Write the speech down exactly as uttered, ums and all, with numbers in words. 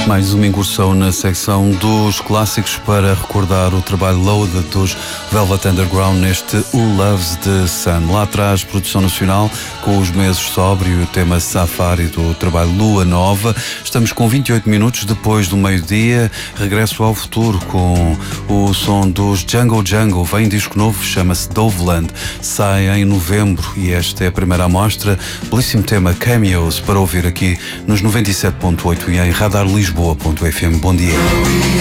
Mais uma incursão na secção dos clássicos para recordar o trabalho Loaded dos Velvet Underground neste Who Loves the Sun. Lá atrás, produção nacional com os meses sóbrio e o tema Safari do trabalho Lua Nova. Estamos com vinte e oito minutos depois do meio-dia. Regresso ao futuro com o som dos Jungle Jungle. Vem disco novo, chama-se Doveland. Sai em novembro e esta é a primeira amostra. Belíssimo tema Cameos para ouvir aqui nos noventa e sete ponto oito e em radar lisboa ponto f m. Bom dia.